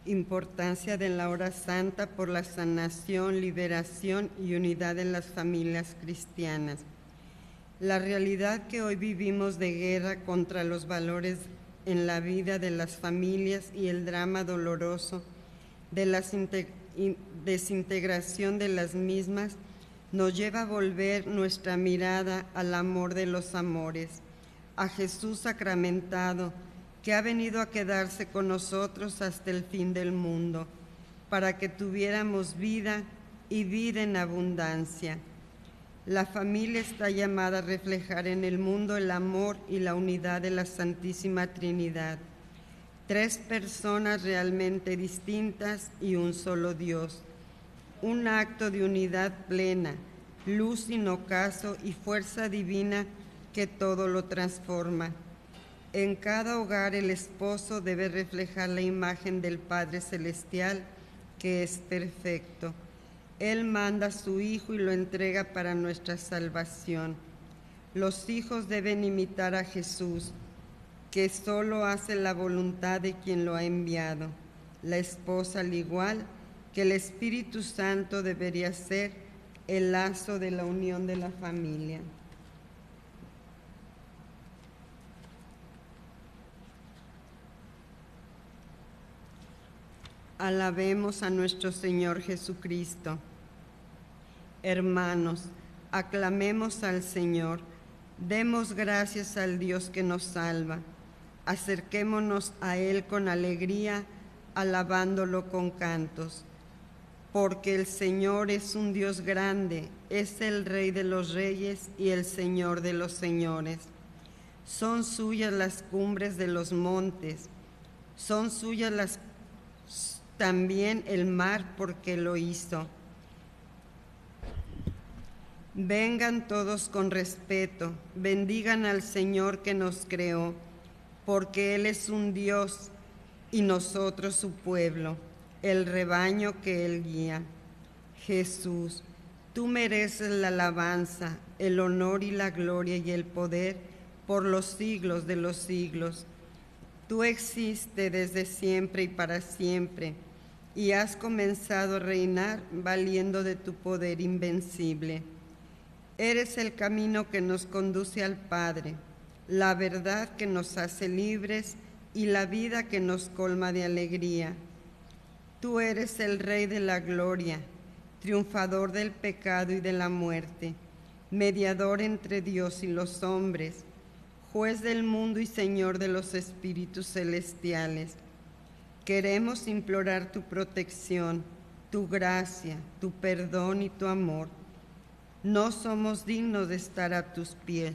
Importancia de la hora santa por la sanación, liberación y unidad en las familias cristianas. La realidad que hoy vivimos de guerra contra los valores en la vida de las familias y el drama doloroso de la desintegración de las mismas nos lleva a volver nuestra mirada al amor de los amores, a Jesús sacramentado, que ha venido a quedarse con nosotros hasta el fin del mundo, para que tuviéramos vida y vida en abundancia. La familia está llamada a reflejar en el mundo el amor y la unidad de la Santísima Trinidad. Tres personas realmente distintas y un solo Dios. Un acto de unidad plena, luz sin ocaso y fuerza divina que todo lo transforma. En cada hogar el esposo debe reflejar la imagen del Padre Celestial, que es perfecto. Él manda a su Hijo y lo entrega para nuestra salvación. Los hijos deben imitar a Jesús, que solo hace la voluntad de quien lo ha enviado. La esposa, al igual que el Espíritu Santo, debería ser el lazo de la unión de la familia. Alabemos a nuestro Señor Jesucristo. Hermanos, aclamemos al Señor, demos gracias al Dios que nos salva. Acerquémonos a Él con alegría, alabándolo con cantos. Porque el Señor es un Dios grande, es el Rey de los reyes y el Señor de los señores. Son suyas las cumbres de los montes, son suyas también el mar, porque lo hizo. Vengan todos con respeto, bendigan al Señor que nos creó, porque Él es un Dios y nosotros su pueblo, el rebaño que Él guía. Jesús, tú mereces la alabanza, el honor y la gloria y el poder por los siglos de los siglos. Tú existes desde siempre y para siempre, y has comenzado a reinar valiendo de tu poder invencible. Eres el camino que nos conduce al Padre, la verdad que nos hace libres y la vida que nos colma de alegría. Tú eres el Rey de la gloria, triunfador del pecado y de la muerte, mediador entre Dios y los hombres, juez del mundo y Señor de los espíritus celestiales. Queremos implorar tu protección, tu gracia, tu perdón y tu amor. No somos dignos de estar a tus pies,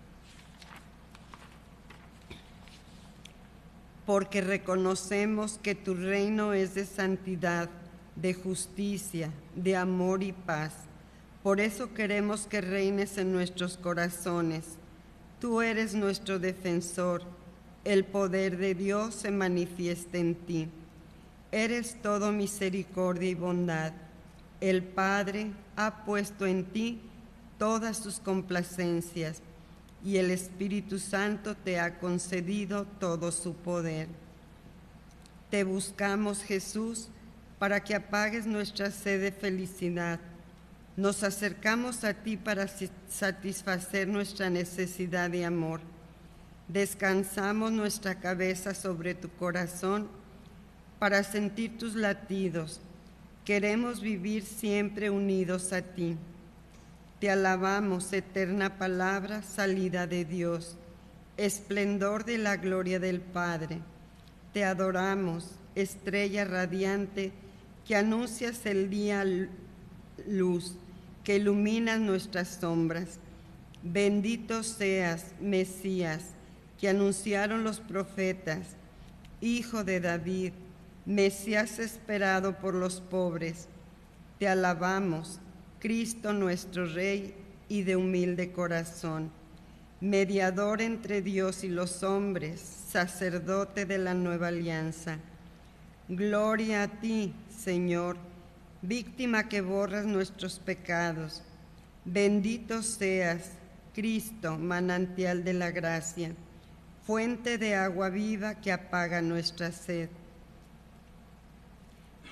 porque reconocemos que tu reino es de santidad, de justicia, de amor y paz. Por eso queremos que reines en nuestros corazones. Tú eres nuestro defensor. El poder de Dios se manifiesta en ti. Eres todo misericordia y bondad. El Padre ha puesto en ti todas sus complacencias y el Espíritu Santo te ha concedido todo su poder. Te buscamos, Jesús, para que apagues nuestra sed de felicidad. Nos acercamos a ti para satisfacer nuestra necesidad de amor. Descansamos nuestra cabeza sobre tu corazón para sentir tus latidos. Queremos vivir siempre unidos a ti. Te alabamos, eterna palabra, salida de Dios, esplendor de la gloria del Padre. Te adoramos, estrella radiante, que anuncias el día luz, que iluminas nuestras sombras. Bendito seas, Mesías, que anunciaron los profetas, Hijo de David, Mesías esperado por los pobres. Te alabamos, Cristo nuestro Rey y de humilde corazón, mediador entre Dios y los hombres, sacerdote de la nueva alianza. Gloria a ti, Señor, víctima que borras nuestros pecados. Bendito seas, Cristo, manantial de la gracia, fuente de agua viva que apaga nuestra sed.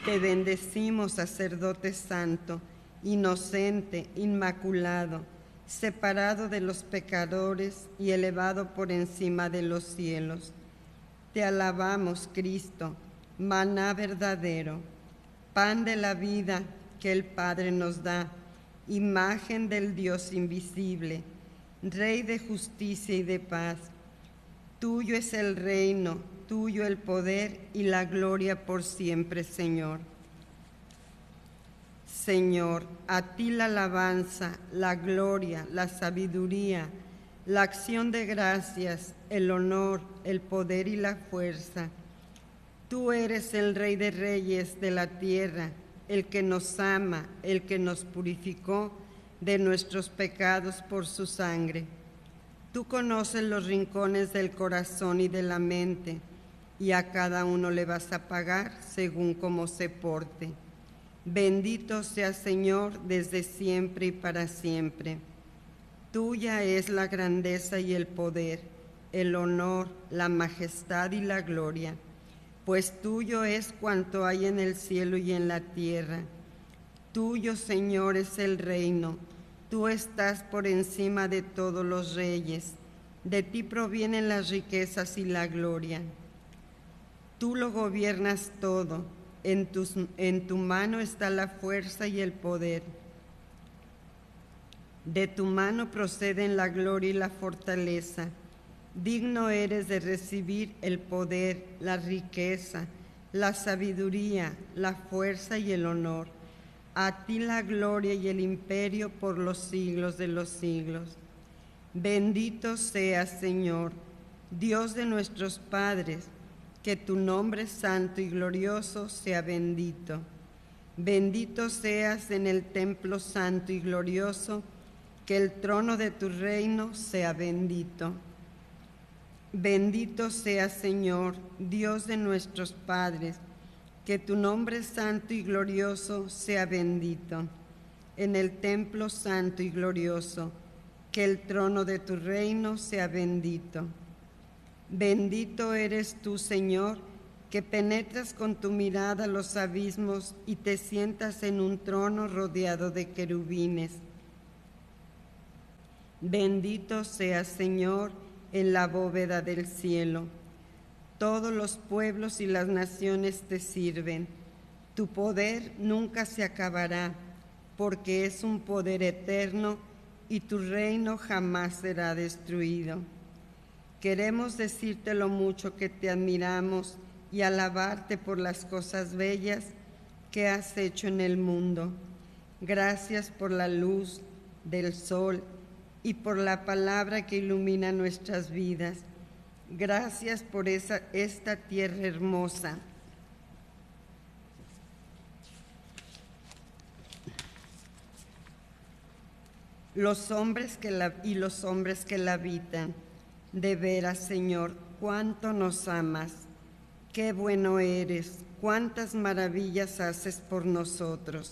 Te bendecimos, sacerdote santo, inocente, inmaculado, separado de los pecadores y elevado por encima de los cielos. Te alabamos, Cristo, maná verdadero, pan de la vida que el Padre nos da, imagen del Dios invisible, Rey de justicia y de paz. Tuyo es el reino, tuyo el poder y la gloria por siempre, Señor. Señor, a ti la alabanza, la gloria, la sabiduría, la acción de gracias, el honor, el poder y la fuerza. Tú eres el Rey de reyes de la tierra, el que nos ama, el que nos purificó de nuestros pecados por su sangre. Tú conoces los rincones del corazón y de la mente, y a cada uno le vas a pagar según como se porte. Bendito sea, Señor, desde siempre y para siempre. Tuya es la grandeza y el poder, el honor, la majestad y la gloria, pues tuyo es cuanto hay en el cielo y en la tierra. Tuyo, Señor, es el reino. Tú estás por encima de todos los reyes. De ti provienen las riquezas y la gloria. Tú lo gobiernas todo. En tu mano está la fuerza y el poder. De tu mano proceden la gloria y la fortaleza. Digno eres de recibir el poder, la riqueza, la sabiduría, la fuerza y el honor. A ti la gloria y el imperio por los siglos de los siglos. Bendito seas, Señor, Dios de nuestros padres, que tu nombre santo y glorioso sea bendito. Bendito seas en el templo santo y glorioso, que el trono de tu reino sea bendito. Bendito seas, Señor, Dios de nuestros padres, que tu nombre santo y glorioso sea bendito. En el templo santo y glorioso, que el trono de tu reino sea bendito. Bendito eres tú, Señor, que penetras con tu mirada los abismos y te sientas en un trono rodeado de querubines. Bendito seas, Señor, en la bóveda del cielo. Todos los pueblos y las naciones te sirven. Tu poder nunca se acabará, porque es un poder eterno y tu reino jamás será destruido. Queremos decirte lo mucho que te admiramos y alabarte por las cosas bellas que has hecho en el mundo. Gracias por la luz del sol y por la palabra que ilumina nuestras vidas. Gracias por esta tierra hermosa. Los hombres que la habitan. De veras, Señor, cuánto nos amas. Qué bueno eres, cuántas maravillas haces por nosotros.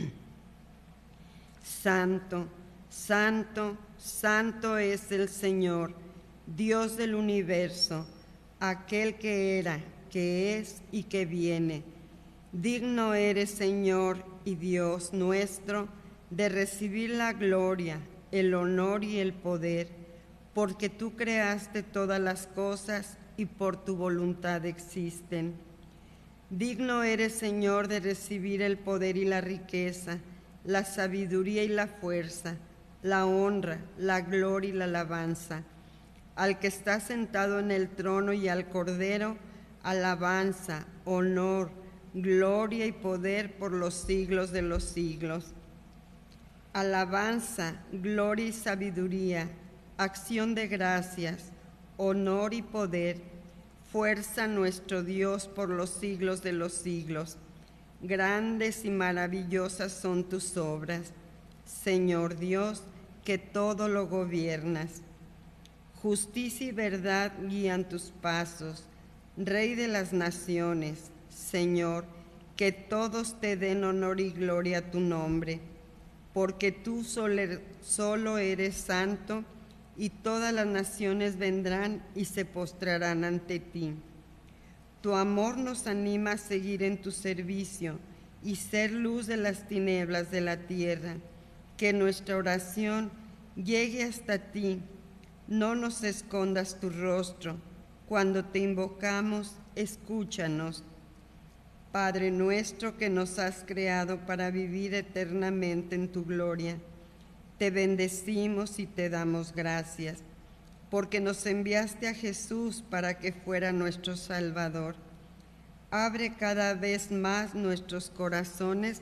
Santo, santo, santo es el Señor, Dios del universo, aquel que era, que es y que viene. Digno eres, Señor y Dios nuestro, de recibir la gloria, el honor y el poder, porque tú creaste todas las cosas y por tu voluntad existen. Digno eres, Señor, de recibir el poder y la riqueza, la sabiduría y la fuerza, la honra, la gloria y la alabanza. Al que está sentado en el trono y al Cordero, alabanza, honor, gloria y poder por los siglos de los siglos. Alabanza, gloria y sabiduría, acción de gracias, honor y poder, fuerza nuestro Dios por los siglos de los siglos. Grandes y maravillosas son tus obras, Señor Dios, que todo lo gobiernas. Justicia y verdad guían tus pasos, Rey de las naciones, Señor, que todos te den honor y gloria a tu nombre, porque tú solo eres santo, y todas las naciones vendrán y se postrarán ante ti. Tu amor nos anima a seguir en tu servicio y ser luz de las tinieblas de la tierra. Que nuestra oración llegue hasta ti. No nos escondas tu rostro. Cuando te invocamos, escúchanos. Padre nuestro que nos has creado para vivir eternamente en tu gloria, te bendecimos y te damos gracias, porque nos enviaste a Jesús para que fuera nuestro Salvador. Abre cada vez más nuestros corazones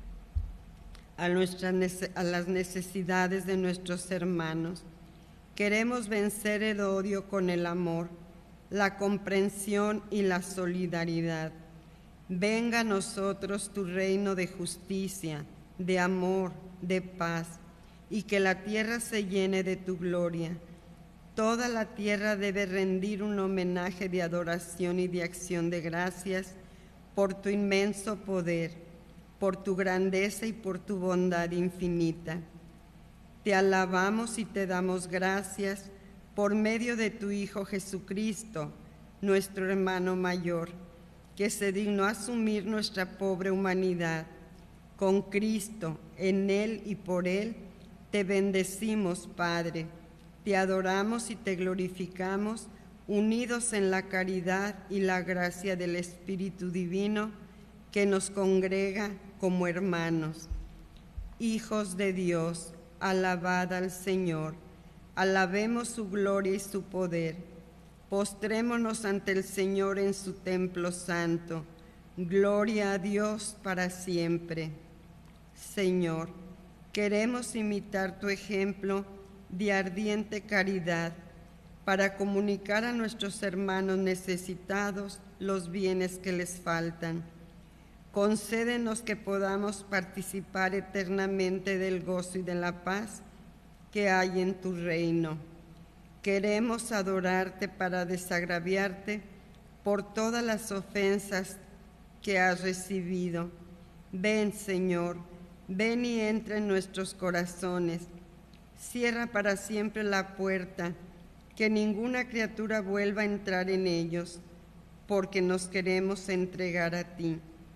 a las necesidades de nuestros hermanos. Queremos vencer el odio con el amor, la comprensión y la solidaridad. Venga a nosotros tu reino de justicia, de amor, de paz, y que la tierra se llene de tu gloria. Toda la tierra debe rendir un homenaje de adoración y de acción de gracias por tu inmenso poder, por tu grandeza y por tu bondad infinita. Te alabamos y te damos gracias por medio de tu Hijo Jesucristo, nuestro hermano mayor, que se dignó asumir nuestra pobre humanidad. Con Cristo, en Él y por Él, te bendecimos, Padre. Te adoramos y te glorificamos, unidos en la caridad y la gracia del Espíritu Divino, que nos congrega como hermanos. Hijos de Dios, alabad al Señor. Alabemos su gloria y su poder. Postrémonos ante el Señor en su templo santo. Gloria a Dios para siempre. Señor, queremos imitar tu ejemplo de ardiente caridad para comunicar a nuestros hermanos necesitados los bienes que les faltan. Concédenos que podamos participar eternamente del gozo y de la paz que hay en tu reino. Queremos adorarte para desagraviarte por todas las ofensas que has recibido. Ven, Señor, ven y entra en nuestros corazones. Cierra para siempre la puerta, que ninguna criatura vuelva a entrar en ellos, porque nos queremos entregar a ti.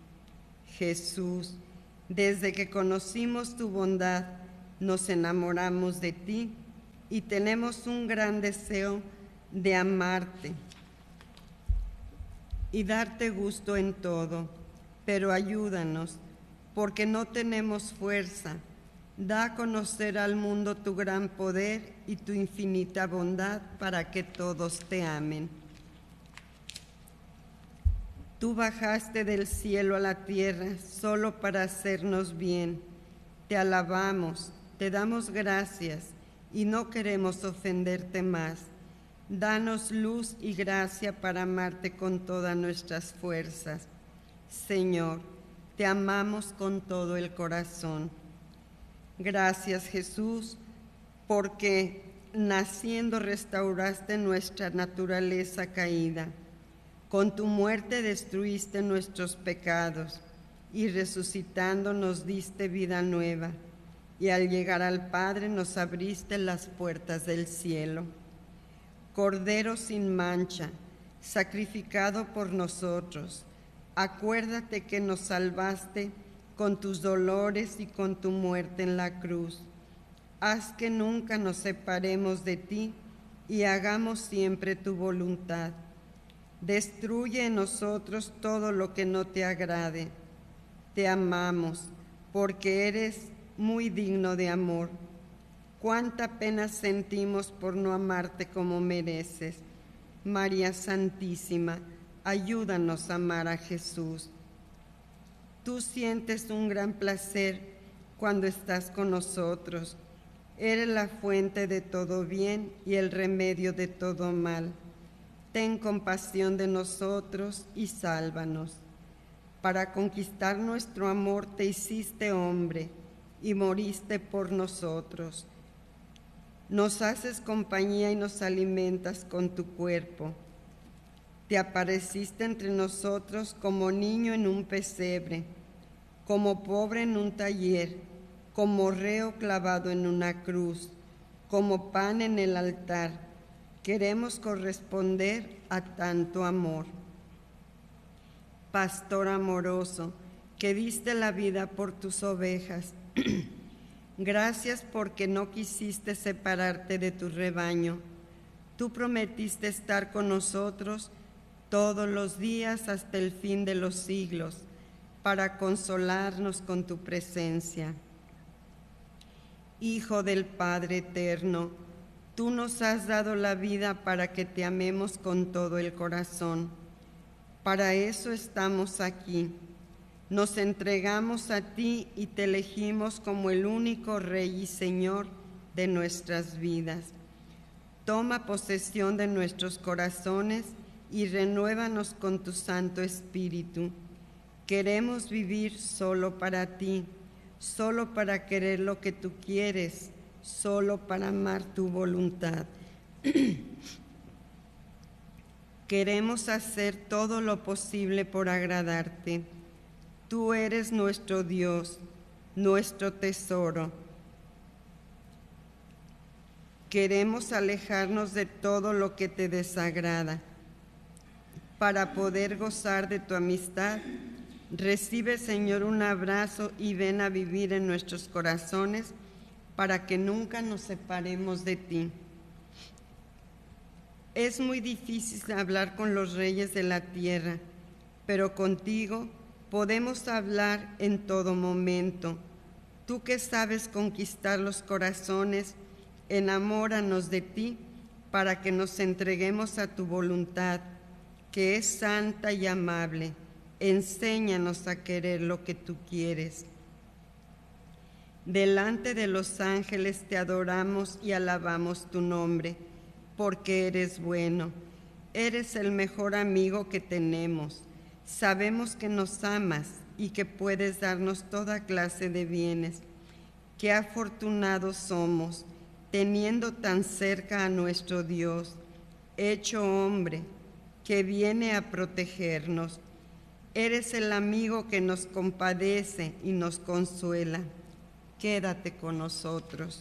Jesús, desde que conocimos tu bondad, nos enamoramos de ti y tenemos un gran deseo de amarte y darte gusto en todo, pero ayúdanos, porque no tenemos fuerza. Da a conocer al mundo tu gran poder y tu infinita bondad para que todos te amen. Tú bajaste del cielo a la tierra solo para hacernos bien. Te alabamos, te damos gracias y no queremos ofenderte más. Danos luz y gracia para amarte con todas nuestras fuerzas. Señor, te amamos con todo el corazón. Gracias, Jesús, porque naciendo restauraste nuestra naturaleza caída. Con tu muerte destruiste nuestros pecados y resucitando nos diste vida nueva. Y al llegar al Padre nos abriste las puertas del cielo. Cordero sin mancha, sacrificado por nosotros, acuérdate que nos salvaste con tus dolores y con tu muerte en la cruz. Haz que nunca nos separemos de ti y hagamos siempre tu voluntad. Destruye en nosotros todo lo que no te agrade. Te amamos porque eres muy digno de amor. Cuánta pena sentimos por no amarte como mereces. María Santísima, ayúdanos a amar a Jesús. Tú sientes un gran placer cuando estás con nosotros. Eres la fuente de todo bien y el remedio de todo mal. Ten compasión de nosotros y sálvanos. Para conquistar nuestro amor te hiciste hombre y moriste por nosotros. Nos haces compañía y nos alimentas con tu cuerpo. Te apareciste entre nosotros como niño en un pesebre, como pobre en un taller, como reo clavado en una cruz, como pan en el altar. Queremos corresponder a tanto amor. pastor amoroso, que diste la vida por tus ovejas. Gracias porque no quisiste separarte de tu rebaño. Tú prometiste estar con nosotros todos los días hasta el fin de los siglos, para consolarnos con tu presencia. Hijo del Padre eterno, tú nos has dado la vida para que te amemos con todo el corazón. Para eso estamos aquí. Nos entregamos a ti y te elegimos como el único Rey y Señor de nuestras vidas. Toma posesión de nuestros corazones y renuévanos con tu Santo Espíritu. Queremos vivir solo para ti, solo para querer lo que tú quieres, solo para amar tu voluntad. Queremos hacer todo lo posible por agradarte. Tú eres nuestro Dios, nuestro tesoro. Queremos alejarnos de todo lo que te desagrada. Para poder gozar de tu amistad, recibe, Señor, un abrazo y ven a vivir en nuestros corazones para que nunca nos separemos de ti. Es muy difícil hablar con los reyes de la tierra, pero contigo podemos hablar en todo momento. Tú que sabes conquistar los corazones, enamóranos de ti para que nos entreguemos a tu voluntad, que es santa y amable. Enséñanos a querer lo que tú quieres. Delante de los ángeles te adoramos y alabamos tu nombre, porque eres bueno. Eres el mejor amigo que tenemos. Sabemos que nos amas y que puedes darnos toda clase de bienes. Qué afortunados somos, teniendo tan cerca a nuestro Dios, hecho hombre, que viene a protegernos. Eres el amigo que nos compadece y nos consuela. Quédate con nosotros.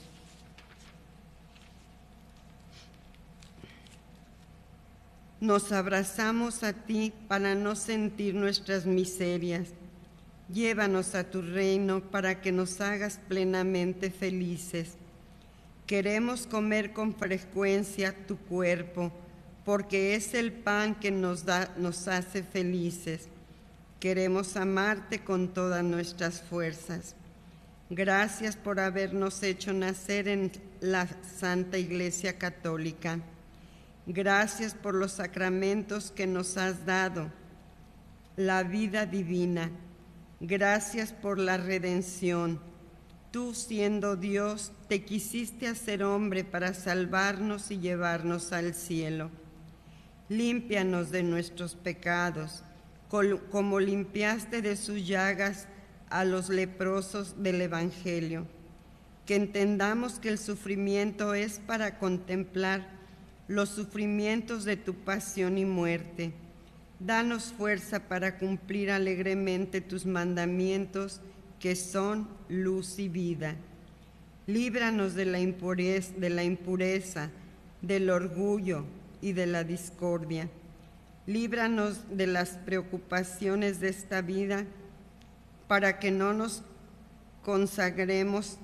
Nos abrazamos a ti para no sentir nuestras miserias. Llévanos a tu reino para que nos hagas plenamente felices. Queremos comer con frecuencia tu cuerpo, porque es el pan que nos hace felices. Queremos amarte con todas nuestras fuerzas. Gracias por habernos hecho nacer en la Santa Iglesia Católica. Gracias por los sacramentos que nos has dado, la vida divina. Gracias por la redención. Tú, siendo Dios, te quisiste hacer hombre para salvarnos y llevarnos al cielo. Límpianos de nuestros pecados, como limpiaste de sus llagas a los leprosos del Evangelio. Que entendamos que el sufrimiento es para contemplar los sufrimientos de tu pasión y muerte. Danos fuerza para cumplir alegremente tus mandamientos, que son luz y vida. Líbranos de la impureza, del orgullo y de la discordia. Líbranos de las preocupaciones de esta vida, para que nos consagremos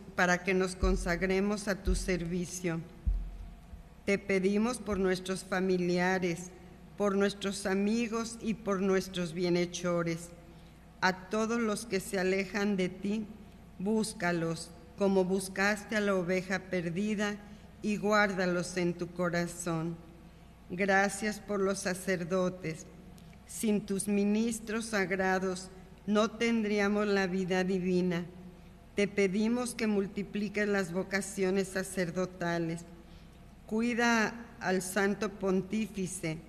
a tu servicio. Te pedimos por nuestros familiares, por nuestros amigos y por nuestros bienhechores. A todos los que se alejan de ti, búscalos, como buscaste a la oveja perdida, y guárdalos en tu corazón. Gracias por los sacerdotes. Sin tus ministros sagrados no tendríamos la vida divina. Te pedimos que multipliques las vocaciones sacerdotales. Cuida al Santo Pontífice,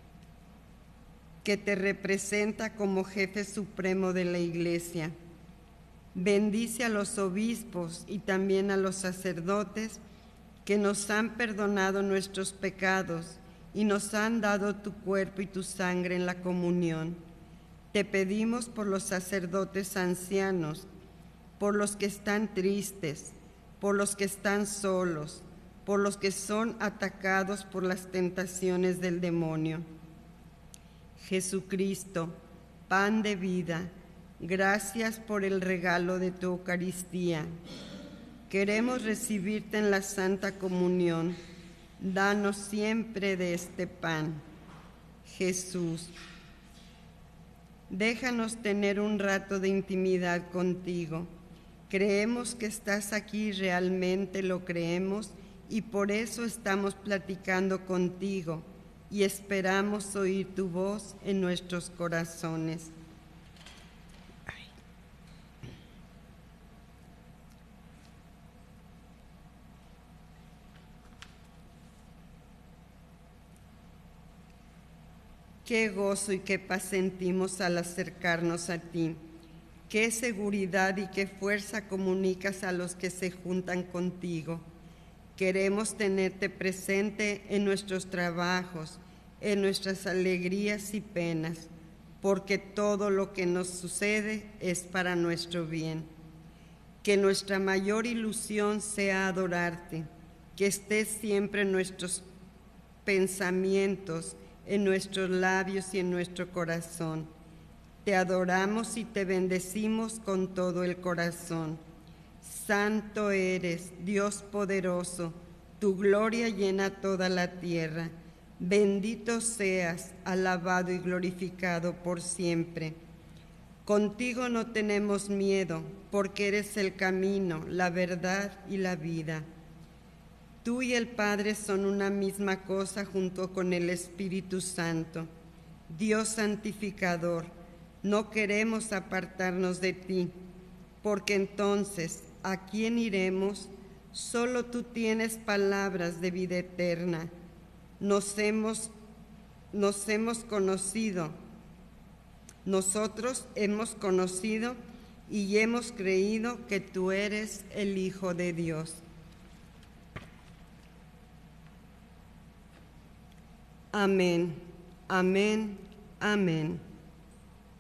que te representa como jefe supremo de la Iglesia. Bendice a los obispos y también a los sacerdotes que nos han perdonado nuestros pecados y nos han dado tu cuerpo y tu sangre en la comunión. Te pedimos por los sacerdotes ancianos, por los que están tristes, por los que están solos, por los que son atacados por las tentaciones del demonio. Jesucristo, pan de vida, gracias por el regalo de tu Eucaristía. Queremos recibirte en la Santa Comunión. Danos siempre de este pan. Jesús, déjanos tener un rato de intimidad contigo. Creemos que estás aquí, realmente lo creemos, y por eso estamos platicando contigo y esperamos oír tu voz en nuestros corazones. Qué gozo y qué paz sentimos al acercarnos a ti. Qué seguridad y qué fuerza comunicas a los que se juntan contigo. Queremos tenerte presente en nuestros trabajos, en nuestras alegrías y penas, porque todo lo que nos sucede es para nuestro bien. Que nuestra mayor ilusión sea adorarte, que estés siempre en nuestros pensamientos, en nuestros labios y en nuestro corazón. Te adoramos y te bendecimos con todo el corazón. Santo eres, Dios poderoso, tu gloria llena toda la tierra. Bendito seas, alabado y glorificado por siempre. Contigo no tenemos miedo, porque eres el camino, la verdad y la vida. Tú y el Padre son una misma cosa junto con el Espíritu Santo. Dios santificador, no queremos apartarnos de ti, porque entonces, ¿a quién iremos? Solo tú tienes palabras de vida eterna. Nosotros hemos conocido y hemos creído que tú eres el Hijo de Dios. Amén, amén, amén.